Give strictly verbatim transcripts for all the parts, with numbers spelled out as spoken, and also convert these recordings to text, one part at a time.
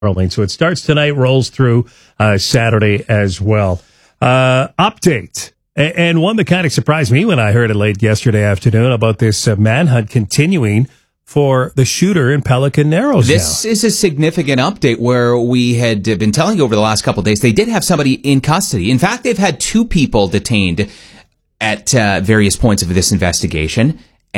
So it starts tonight, rolls through uh, Saturday as well. Uh, update, a- and one that kind of surprised me when I heard it late yesterday afternoon about this uh, manhunt continuing for the shooter in Pelican Narrows. This now. is a significant update where we had been telling you over the last couple of days they did have somebody in custody. In fact, they've had two people detained at uh, various points of this investigation,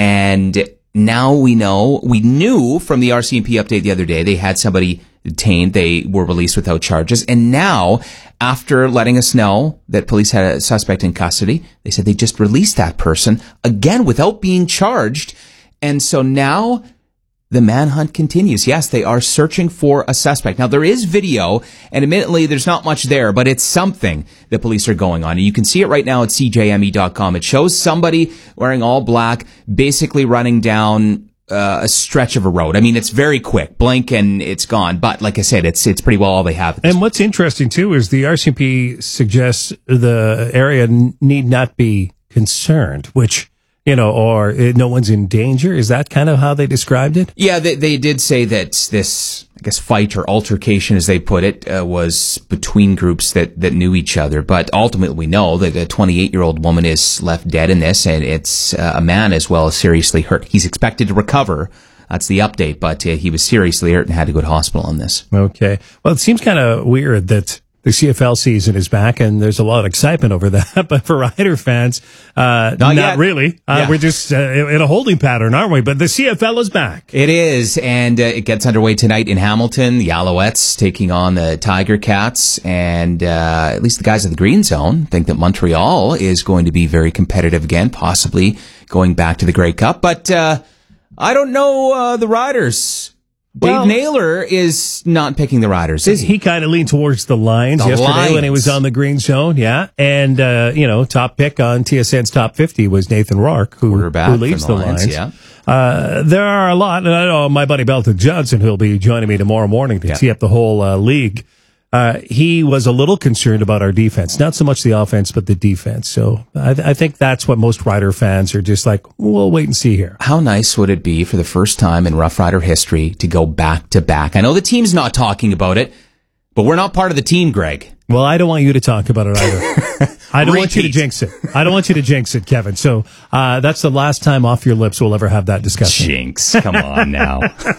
and now we know, we knew from the R C M P update the other day, they had somebody detained. They were released without charges. And now, after letting us know that police had a suspect in custody, they said they just released that person, again, without being charged. And so now the manhunt continues. Yes, they are searching for a suspect. Now, there is video, and admittedly, there's not much there, but it's something the police are going on. And you can see it right now at C J M E dot com. It shows somebody wearing all black, basically running down uh, a stretch of a road. I mean, it's very quick. Blink and it's gone. But like I said, it's it's pretty well all they have. And what's interesting, too, is the R C M P suggests the area n- need not be concerned, which... You know, or uh, no one's in danger. Is that kind of how they described it? Yeah, they, they did say that this, I guess, fight or altercation, as they put it, uh, was between groups that, that knew each other. But ultimately, we know that a twenty-eight-year-old woman is left dead in this, and it's uh, a man as well as seriously hurt. He's expected to recover. That's the update, but uh, he was seriously hurt and had to go to hospital on this. Okay. Well, it seems kind of weird that the C F L season is back, and there's a lot of excitement over that. But for Rider fans, uh, not, not really. Uh, yeah. We're just uh, in a holding pattern, aren't we? But the C F L is back. It is, and uh, it gets underway tonight in Hamilton. The Alouettes taking on the Tiger Cats, and uh, at least the guys of the Green Zone think that Montreal is going to be very competitive again, possibly going back to the Grey Cup. But uh, I don't know uh, the Riders. Well, Dave Naylor is not picking the Riders, is he? He kind of leaned towards the Lions the yesterday Lions. when he was on the Green Zone, yeah. And, uh, you know, top pick on T S N's top fifty was Nathan Rourke, who, who leads the, the Lions. Lions. Yeah. Uh, there are a lot, and I know my buddy Belton Johnson, who'll be joining me tomorrow morning to yeah. tee up the whole uh, league. Uh, he was a little concerned about our defense, not so much the offense, but the defense. So I, th- I think that's what most Rider fans are just like, we'll wait and see here. How nice would it be for the first time in Rough Rider history to go back to back? I know the team's not talking about it, but we're not part of the team, Greg. Well, I don't want you to talk about it either. I don't want you to jinx it. I don't want you to jinx it, Kevin. So uh, that's the last time off your lips we'll ever have that discussion. Jinx. Come on now.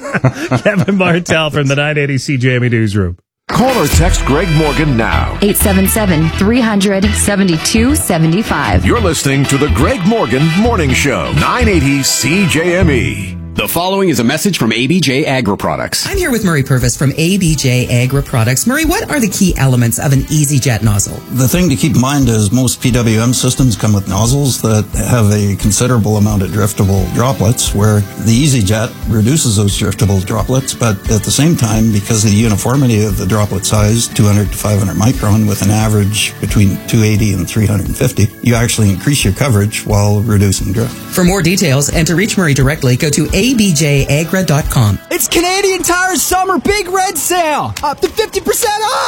Kevin Martell from the nine eighty C J M E Newsroom. Call or text Greg Morgan now. eight seven seven, three hundred, seventy-two seventy-five. You're listening to the Greg Morgan Morning Show, nine eighty C J M E. The following is a message from A B J Agri Products. I'm here with Murray Purvis from A B J Agri Products. Murray, what are the key elements of an EasyJet nozzle? The thing to keep in mind is most P W M systems come with nozzles that have a considerable amount of driftable droplets, where the EasyJet reduces those driftable droplets, but at the same time, because of the uniformity of the droplet size, two hundred to five hundred micron, with an average between two eighty and three fifty, you actually increase your coverage while reducing drift. For more details and to reach Murray directly, go to A B J agra dot com. It's Canadian Tire's summer big red sale. Up to fifty percent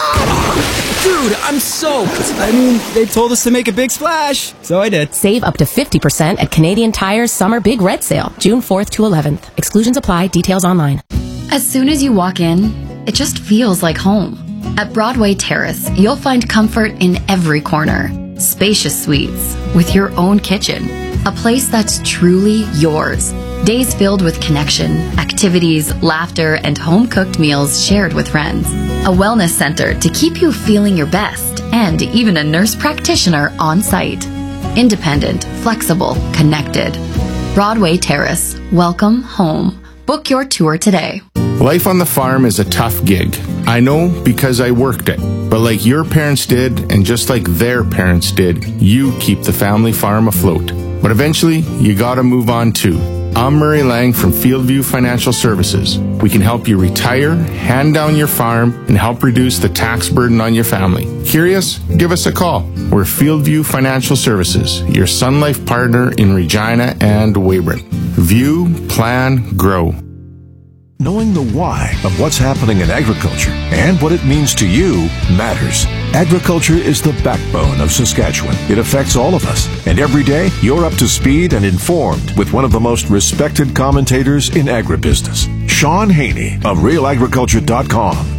off! Dude, I'm soaked. I mean, they told us to make a big splash, so I did. Save up to fifty percent at Canadian Tire's summer big red sale, June fourth to eleventh. Exclusions apply. Details online. As soon as you walk in, it just feels like home. At Broadway Terrace, you'll find comfort in every corner. Spacious suites with your own kitchen. A place that's truly yours. Days filled with connection, activities, laughter, and home-cooked meals shared with friends. A wellness center to keep you feeling your best, and even a nurse practitioner on site. Independent, flexible, connected. Broadway Terrace. Welcome home. Book your tour today. Life on the farm is a tough gig. I know because I worked it. But like your parents did, and just like their parents did, you keep the family farm afloat. But eventually, you gotta move on too. I'm Murray Lang from Fieldview Financial Services. We can help you retire, hand down your farm, and help reduce the tax burden on your family. Curious? Give us a call. We're Fieldview Financial Services, your Sun Life partner in Regina and Weyburn. View, plan, grow. Knowing the why of what's happening in agriculture and what it means to you matters. Agriculture is the backbone of Saskatchewan. It affects all of us. And every day, you're up to speed and informed with one of the most respected commentators in agribusiness, Sean Haney of real agriculture dot com.